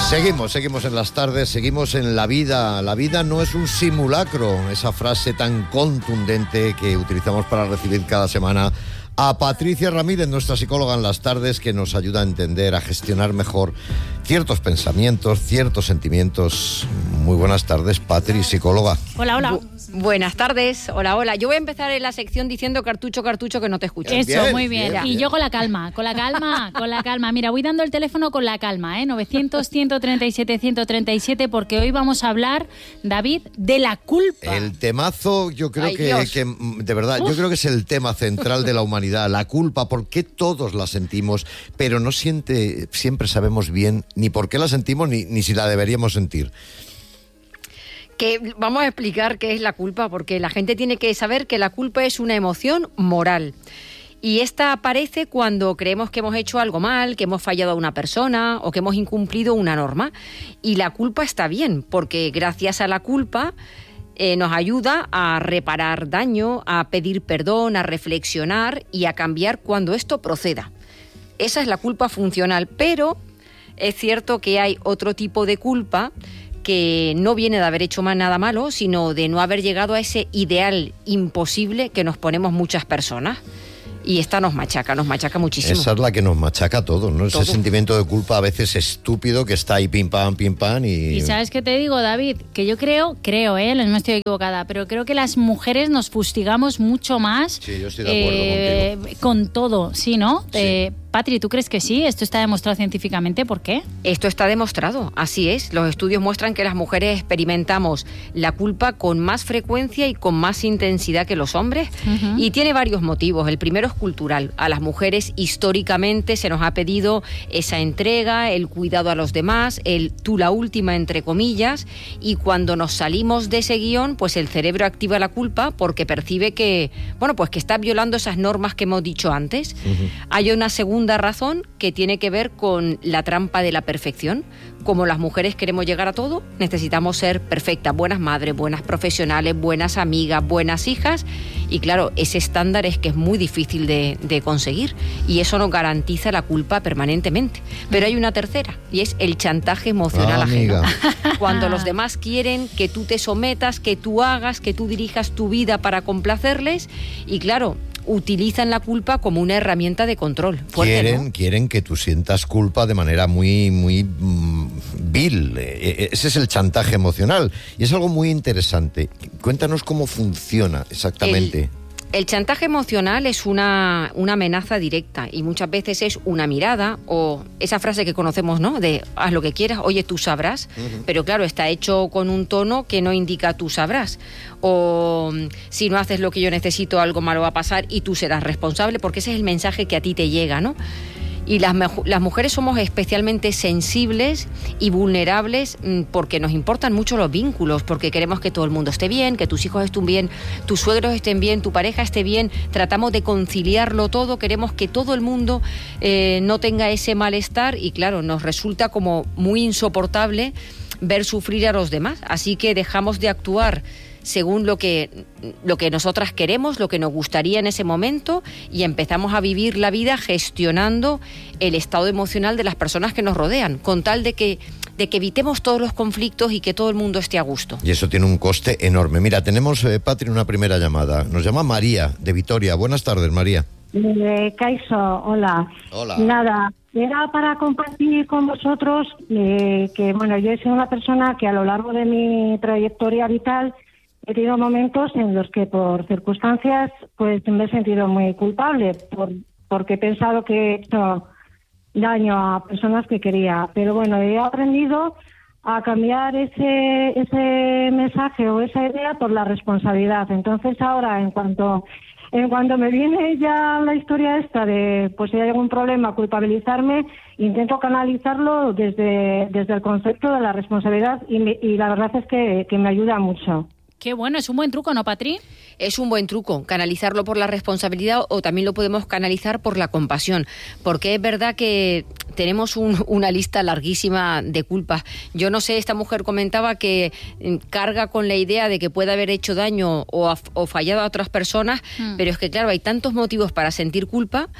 Seguimos en las tardes, seguimos en la vida. La vida no es un simulacro, esa frase tan contundente que utilizamos para recibir cada semana a Patricia Ramírez, nuestra psicóloga en las tardes, que nos ayuda a entender, a gestionar mejor ciertos pensamientos, ciertos sentimientos. Muy buenas tardes, Patri, psicóloga. Hola. Buenas tardes, hola. Yo voy a empezar en la sección diciendo cartucho, que no te escucho. Eso, Bien, muy bien. bien. Y yo con la calma. Mira, voy dando el teléfono con la calma, 900-137-137, porque hoy vamos a hablar, David, de la culpa. El temazo, yo creo que de verdad, yo creo que es el tema central de la humanidad, la culpa. ¿Por qué todos la sentimos, pero no siempre sabemos bien ni por qué la sentimos ni si la deberíamos sentir? Que vamos a explicar qué es la culpa, porque la gente tiene que saber que la culpa es una emoción moral. Y esta aparece cuando creemos que hemos hecho algo mal, que hemos fallado a una persona o que hemos incumplido una norma. Y la culpa está bien, porque gracias a la culpa nos ayuda a reparar daño, a pedir perdón, a reflexionar y a cambiar cuando esto proceda. Esa es la culpa funcional, pero es cierto que hay otro tipo de culpa que no viene de haber hecho nada malo, sino de no haber llegado a ese ideal imposible que nos ponemos muchas personas. Y esta nos machaca muchísimo. Esa es la que nos machaca a todos, ¿no? Ese sentimiento de culpa a veces estúpido que está ahí pim pam y ¿sabes qué te digo, David? Que yo creo, no estoy equivocada, pero creo que las mujeres nos fustigamos mucho más. Sí, yo estoy de acuerdo contigo. Con todo, ¿sí, no? Sí. Patri, ¿tú crees que sí? ¿Esto está demostrado científicamente? ¿Por qué? Esto está demostrado, así es. Los estudios muestran que las mujeres experimentamos la culpa con más frecuencia y con más intensidad que los hombres. Uh-huh. Y tiene varios motivos. El primero es cultural. A las mujeres históricamente se nos ha pedido esa entrega, el cuidado a los demás, el tú la última, entre comillas, y cuando nos salimos de ese guión, pues el cerebro activa la culpa porque percibe que, pues que está violando esas normas que hemos dicho antes. Uh-huh. Hay una segunda razón que tiene que ver con la trampa de la perfección. Como las mujeres queremos llegar a todo, necesitamos ser perfectas, buenas madres, buenas profesionales, buenas amigas, buenas hijas, y claro, ese estándar es que es muy difícil de conseguir y eso nos garantiza la culpa permanentemente. Pero hay una tercera y es el chantaje emocional ajeno. Cuando los demás quieren que tú te sometas, que tú hagas, que tú dirijas tu vida para complacerles y claro, utilizan la culpa como una herramienta de control. Quieren que tú sientas culpa de manera muy vil. Ese es el chantaje emocional y es algo muy interesante. Cuéntanos cómo funciona exactamente. El chantaje emocional es una amenaza directa y muchas veces es una mirada o esa frase que conocemos, ¿no? De haz lo que quieras, oye, tú sabrás. Uh-huh. Pero claro, está hecho con un tono que no indica tú sabrás. O si no haces lo que yo necesito, algo malo va a pasar y tú serás responsable, porque ese es el mensaje que a ti te llega, ¿no? Y las mujeres somos especialmente sensibles y vulnerables porque nos importan mucho los vínculos, porque queremos que todo el mundo esté bien, que tus hijos estén bien, tus suegros estén bien, tu pareja esté bien, tratamos de conciliarlo todo, queremos que todo el mundo no tenga ese malestar y claro, nos resulta como muy insoportable ver sufrir a los demás, así que dejamos de actuar según lo que nosotras queremos, lo que nos gustaría en ese momento y empezamos a vivir la vida gestionando el estado emocional de las personas que nos rodean, con tal de que evitemos todos los conflictos y que todo el mundo esté a gusto. Y eso tiene un coste enorme. Mira, tenemos, Patri, una primera llamada. Nos llama María, de Vitoria. Buenas tardes, María. Kaiso, hola. Hola. Nada, era para compartir con vosotros que, yo he sido una persona que a lo largo de mi trayectoria vital he tenido momentos en los que por circunstancias pues me he sentido muy culpable porque he pensado que he hecho daño a personas que quería. Pero bueno, he aprendido a cambiar ese mensaje o esa idea por la responsabilidad. Entonces ahora, en cuanto me viene ya la historia esta de pues si hay algún problema, culpabilizarme, intento canalizarlo desde el concepto de la responsabilidad y la verdad es que me ayuda mucho. Qué bueno, es un buen truco, ¿no, Patri? Es un buen truco, canalizarlo por la responsabilidad o también lo podemos canalizar por la compasión, porque es verdad que tenemos una lista larguísima de culpas. Yo no sé, esta mujer comentaba que carga con la idea de que puede haber hecho daño o fallado a otras personas, pero es que claro, hay tantos motivos para sentir culpa,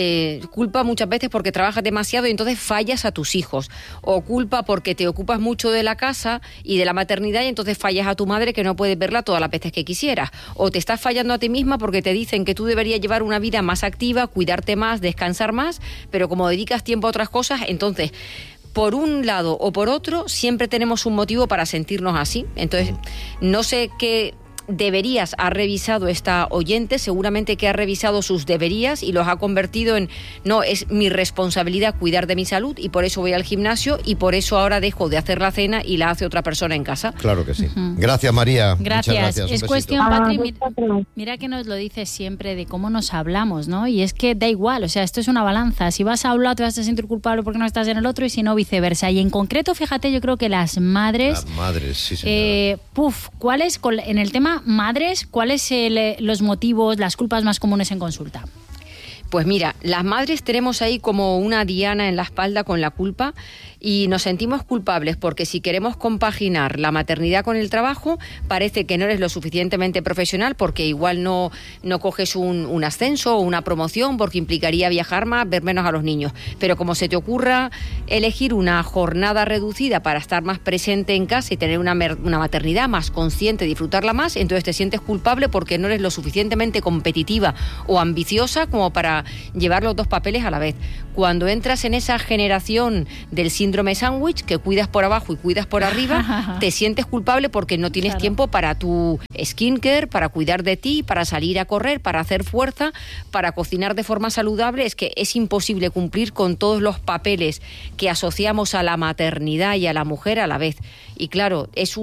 culpa muchas veces porque trabajas demasiado y entonces fallas a tus hijos, o culpa porque te ocupas mucho de la casa y de la maternidad y entonces fallas a tu madre que no puedes verla todas las veces que quisieras, o te estás fallando a ti misma porque te dicen que tú deberías llevar una vida más activa, cuidarte más, descansar más, pero como dedicas tiempo a otras cosas, entonces por un lado o por otro siempre tenemos un motivo para sentirnos así. Entonces no sé qué deberías ha revisado esta oyente, seguramente que ha revisado sus deberías y los ha convertido en, no, es mi responsabilidad cuidar de mi salud y por eso voy al gimnasio y por eso ahora dejo de hacer la cena y la hace otra persona en casa. Claro que sí. Gracias, María. Gracias. Muchas gracias. Es cuestión, Patri, mira que nos lo dices siempre de cómo nos hablamos, ¿no? Y es que da igual, o sea, esto es una balanza. Si vas a un lado te vas a sentir culpable porque no estás en el otro y si no, viceversa. Y en concreto, fíjate, yo creo que las madres... Las madres, sí, señora. ¿Cuál es, en el tema madres, cuáles los motivos, las culpas más comunes en consulta? Pues mira, las madres tenemos ahí como una diana en la espalda con la culpa y nos sentimos culpables porque si queremos compaginar la maternidad con el trabajo, parece que no eres lo suficientemente profesional porque igual no coges un ascenso o una promoción porque implicaría viajar más, ver menos a los niños. Pero como se te ocurra elegir una jornada reducida para estar más presente en casa y tener una maternidad más consciente, disfrutarla más, entonces te sientes culpable porque no eres lo suficientemente competitiva o ambiciosa como para llevar los dos papeles a la vez. Cuando entras en esa generación del síndrome sándwich, que cuidas por abajo y cuidas por arriba, te sientes culpable porque no tienes tiempo para tu skincare, para cuidar de ti, para salir a correr, para hacer fuerza, para cocinar de forma saludable. Es que es imposible cumplir con todos los papeles que asociamos a la maternidad y a la mujer a la vez. Y claro, es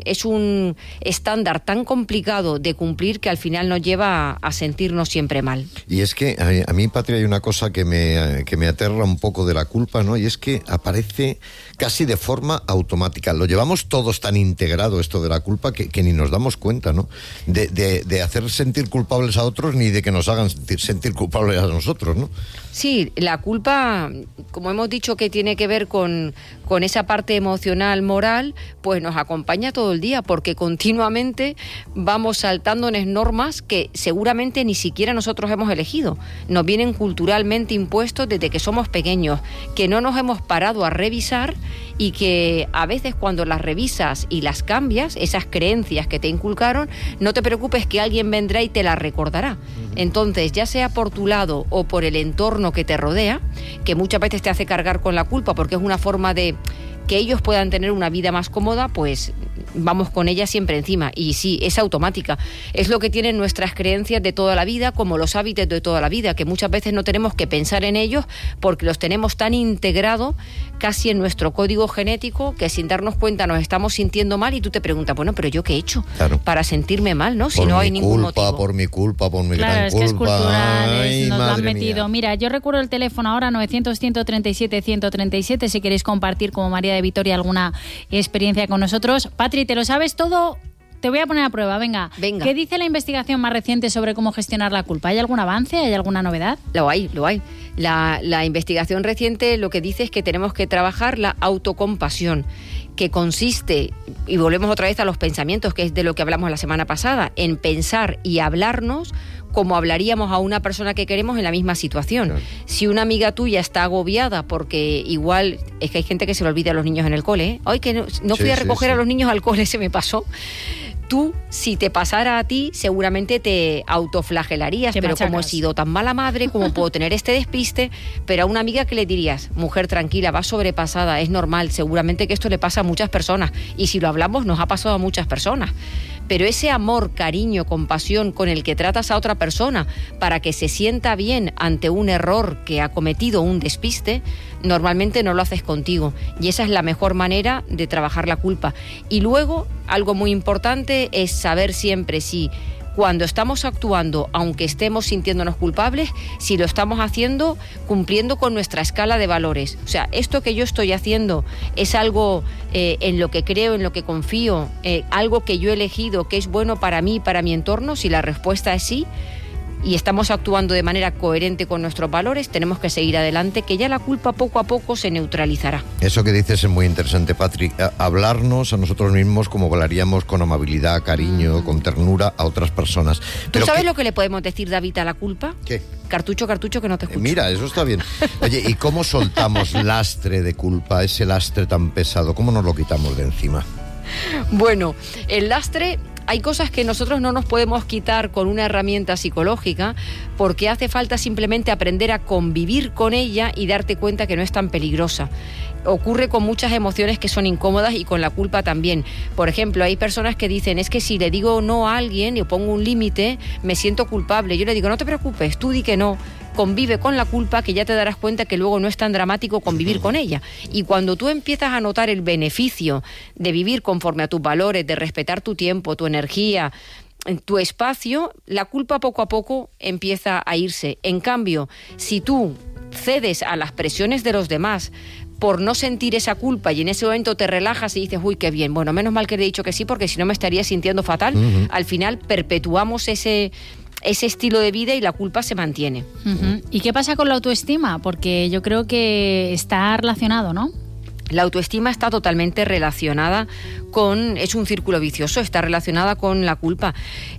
un estándar tan complicado de cumplir que al final nos lleva a sentirnos siempre mal. Y es que a mí, Patria, hay una cosa que me aterra un poco de la culpa, ¿no? Y es que aparece casi de forma automática. Lo llevamos todos tan integrado esto de la culpa que ni nos damos cuenta, ¿no? De hacer sentir culpables a otros ni de que nos hagan sentir culpables a nosotros, ¿no? Sí, la culpa, como hemos dicho que tiene que ver con esa parte emocional, moral, pues nos acompaña todo el día porque continuamente vamos saltándonos normas que seguramente ni siquiera nosotros hemos elegido. Nos vienen culturalmente impuestos desde que somos pequeños, que no nos hemos parado a revisar y que a veces cuando las revisas y las cambias, esas creencias que te inculcaron, no te preocupes que alguien vendrá y te las recordará. Entonces, ya sea por tu lado o por el entorno que te rodea, que muchas veces te hace cargar con la culpa porque es una forma de que ellos puedan tener una vida más cómoda, pues vamos con ella siempre encima. Y sí, es automática. Es lo que tienen nuestras creencias de toda la vida, como los hábitos de toda la vida, que muchas veces no tenemos que pensar en ellos porque los tenemos tan integrados casi en nuestro código genético que sin darnos cuenta nos estamos sintiendo mal y tú te preguntas, bueno, pero ¿yo qué he hecho para sentirme mal, no? Si no hay ningún motivo. Por mi culpa, por mi gran culpa. Claro, es que es cultural, Ay, nos lo han madre metido. mía. Mira, yo recuerdo el teléfono ahora, 900-137-137, si queréis compartir como María de Vitoria alguna experiencia con nosotros. Patri, ¿te lo sabes todo? Te voy a poner a prueba, venga. ¿Qué dice la investigación más reciente sobre cómo gestionar la culpa? ¿Hay algún avance? ¿Hay alguna novedad? Lo hay. La investigación reciente lo que dice es que tenemos que trabajar la autocompasión, que consiste, y volvemos otra vez a los pensamientos, que es de lo que hablamos la semana pasada, en pensar y hablarnos como hablaríamos a una persona que queremos en la misma situación. Claro. Si una amiga tuya está agobiada porque igual, es que hay gente que se le olvida a los niños en el cole, ¿eh? Ay, que no fui a recoger a los niños al cole, se me pasó. Tú, si te pasara a ti, seguramente te autoflagelarías, pero como he sido tan mala madre, como puedo tener este despiste, pero a una amiga que le dirías, mujer tranquila, vas sobrepasada, es normal, seguramente que esto le pasa a muchas personas, y si lo hablamos nos ha pasado a muchas personas. Pero ese amor, cariño, compasión con el que tratas a otra persona para que se sienta bien ante un error que ha cometido, un despiste, normalmente no lo haces contigo. Y esa es la mejor manera de trabajar la culpa. Y luego, algo muy importante es saber siempre si cuando estamos actuando, aunque estemos sintiéndonos culpables, si lo estamos haciendo cumpliendo con nuestra escala de valores. O sea, esto que yo estoy haciendo es algo en lo que creo, en lo que confío, algo que yo he elegido, que es bueno para mí, para mi entorno. Si la respuesta es sí, y estamos actuando de manera coherente con nuestros valores, tenemos que seguir adelante, que ya la culpa poco a poco se neutralizará. Eso que dices es muy interesante, Patri. Hablarnos a nosotros mismos como hablaríamos con amabilidad, cariño, con ternura a otras personas. ¿Tú sabes lo que le podemos decir, David, a la culpa? ¿Qué? Cartucho, cartucho, que no te escucho. Mira, eso está bien. Oye, ¿y cómo soltamos lastre de culpa, ese lastre tan pesado? ¿Cómo nos lo quitamos de encima? Bueno, el lastre... Hay cosas que nosotros no nos podemos quitar con una herramienta psicológica, porque hace falta simplemente aprender a convivir con ella y darte cuenta que no es tan peligrosa. Ocurre con muchas emociones que son incómodas y con la culpa también. Por ejemplo, hay personas que dicen, es que si le digo no a alguien y pongo un límite, me siento culpable. Yo le digo, no te preocupes, tú di que no. Convive con la culpa, que ya te darás cuenta que luego no es tan dramático convivir con ella. Y cuando tú empiezas a notar el beneficio de vivir conforme a tus valores, de respetar tu tiempo, tu energía, tu espacio, la culpa poco a poco empieza a irse. En cambio, si tú cedes a las presiones de los demás por no sentir esa culpa y en ese momento te relajas y dices, uy, qué bien, bueno, menos mal que le he dicho que sí, porque si no me estaría sintiendo fatal, al final perpetuamos ese estilo de vida y la culpa se mantiene. ¿Y qué pasa con la autoestima? Porque yo creo que está relacionado, ¿no? La autoestima está totalmente relacionada con... Es un círculo vicioso, está relacionada con la culpa.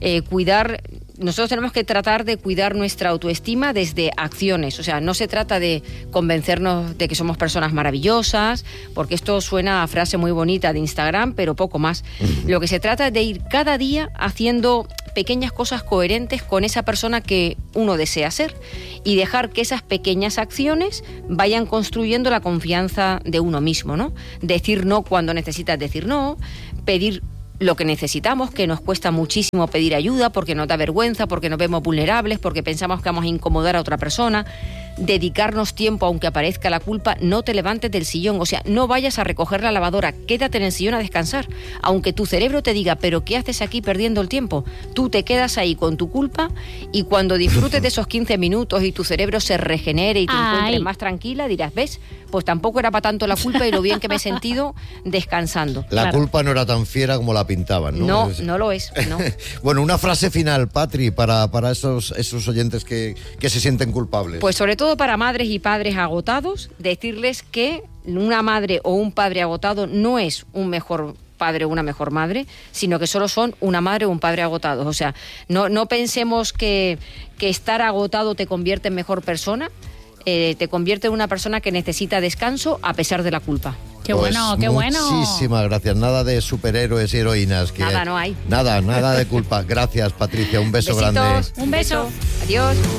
Nosotros tenemos que tratar de cuidar nuestra autoestima desde acciones. O sea, no se trata de convencernos de que somos personas maravillosas, porque esto suena a frase muy bonita de Instagram, pero poco más. Lo que se trata es de ir cada día haciendo pequeñas cosas coherentes con esa persona que uno desea ser y dejar que esas pequeñas acciones vayan construyendo la confianza de uno mismo, ¿no? Decir no cuando necesitas decir no, pedir lo que necesitamos, que nos cuesta muchísimo pedir ayuda porque nos da vergüenza, porque nos vemos vulnerables, porque pensamos que vamos a incomodar a otra persona. Dedicarnos tiempo aunque aparezca la culpa. No te levantes del sillón, o sea, no vayas a recoger la lavadora, quédate en el sillón a descansar, aunque tu cerebro te diga, pero ¿qué haces aquí perdiendo el tiempo? Tú te quedas ahí con tu culpa y cuando disfrutes de esos 15 minutos y tu cerebro se regenere y te encuentres más tranquila, dirás, ¿ves? Pues tampoco era para tanto la culpa y lo bien que me he sentido descansando. La culpa no era tan fiera como la pintaban, ¿no? No, no lo es, no. Bueno, una frase final, Patri, para esos oyentes que se sienten culpables. Pues sobre todo para madres y padres agotados, decirles que una madre o un padre agotado no es un mejor padre o una mejor madre, sino que solo son una madre o un padre agotados. O sea, no pensemos que estar agotado te convierte en mejor persona, te convierte en una persona que necesita descanso a pesar de la culpa. Qué bueno, qué bueno. Muchísimas gracias. Nada de superhéroes y heroínas. Nada, no hay. Nada de culpa. Gracias, Patricia. Un beso Besitos, grande. Un beso. Adiós.